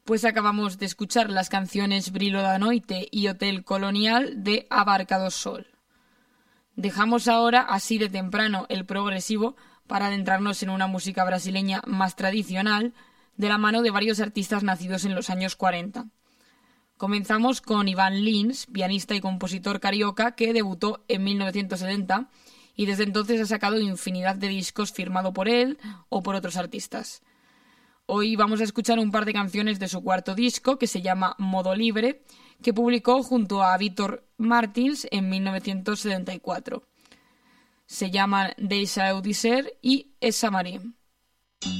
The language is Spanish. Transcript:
Pues acabamos de escuchar las canciones Brilo da Noite y Hotel Colonial de Abarcado Sol. Dejamos ahora, así de temprano, el progresivo para adentrarnos en una música brasileña más tradicional, de la mano de varios artistas nacidos en los años 40. Comenzamos con Ivan Lins, pianista y compositor carioca que debutó en 1970 y desde entonces ha sacado infinidad de discos firmado por él o por otros artistas. Hoy vamos a escuchar un par de canciones de su cuarto disco, que se llama Modo Libre, que publicó junto a Vítor Martins en 1974. Se llaman Deixa eu dizer y Essa Marie.